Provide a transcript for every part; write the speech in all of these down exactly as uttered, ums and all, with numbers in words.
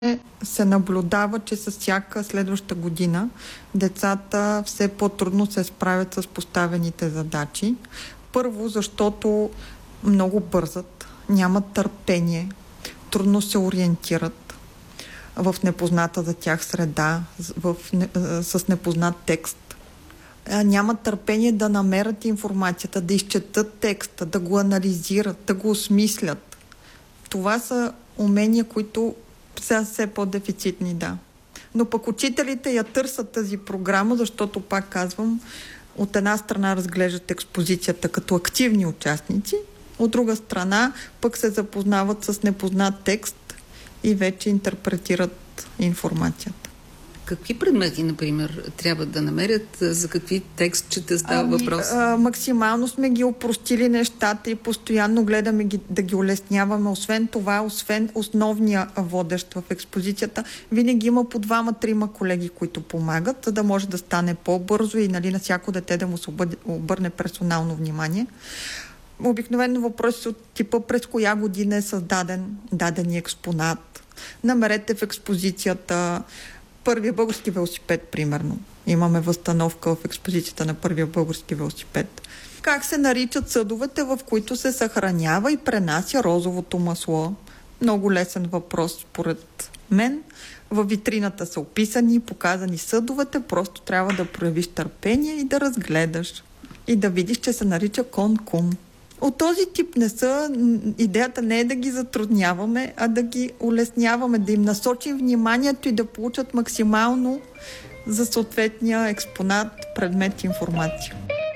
се наблюдава, че с всяка следваща година децата все по-трудно се справят с поставените задачи. Първо, защото много бързат, нямат търпение, трудно се ориентират в непозната за тях среда, в, с непознат текст. Нямат търпение да намерят информацията, да изчетат текста, да го анализират, да го осмислят. Това са умения, които са все по-дефицитни, да. Но пък учителите я търсят тази програма, защото, пак казвам, от една страна разглеждат експозицията като активни участници, от друга страна пък се запознават с непознат текст и вече интерпретират информацията. Какви предмети, например, трябва да намерят? За какви текстчета става ами, въпрос? А, максимално сме ги опростили нещата и постоянно гледаме ги, да ги улесняваме. Освен това, освен основния водещ в експозицията, винаги има по двама-трима колеги, които помагат, за да може да стане по-бързо и нали, на всяко дете да му се обърне персонално внимание. Обикновено въпроси от типа през коя година е създаден даден експонат. Намерете в експозицията първия български велосипед, примерно. Имаме възстановка в експозицията на първия български велосипед. Как се наричат съдовете, в които се съхранява и пренася розовото масло? Много лесен въпрос, според мен. Във витрината са описани и показани съдовете, просто трябва да проявиш търпение и да разгледаш. И да видиш, че се нарича кон-кун. От този тип не са, идеята не е да ги затрудняваме, а да ги улесняваме, да им насочим вниманието и да получат максимално за съответния експонат, предмет, информация.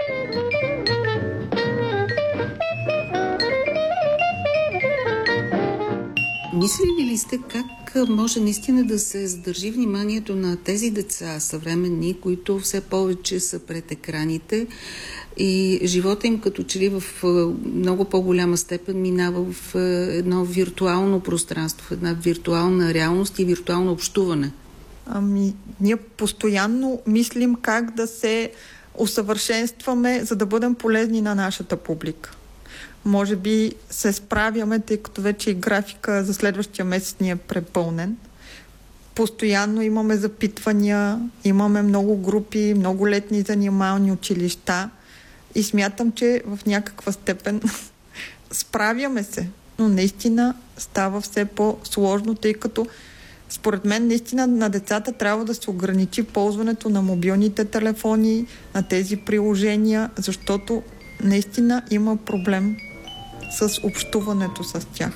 Мислили ли сте как може наистина да се задържи вниманието на тези деца съвременни, които все повече са пред екраните и живота им като че ли в много по-голяма степен минава в едно виртуално пространство, в една виртуална реалност и виртуално общуване? Ами, ние постоянно мислим как да се усъвършенстваме, за да бъдем полезни на нашата публика. Може би се справяме, тъй като вече и графика за следващия месец ни е препълнен. Постоянно имаме запитвания, имаме много групи, много летни занимални училища и смятам, че в някаква степен справяме се, но наистина става все по-сложно, тъй като според мен наистина на децата трябва да се ограничи ползването на мобилните телефони, на тези приложения, защото наистина има проблем с общуването с тях.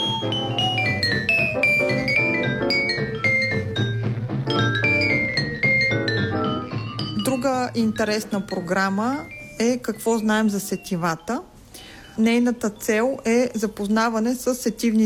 Друга интересна програма е какво знаем за сетивата. Нейната цел е запознаване с сетивни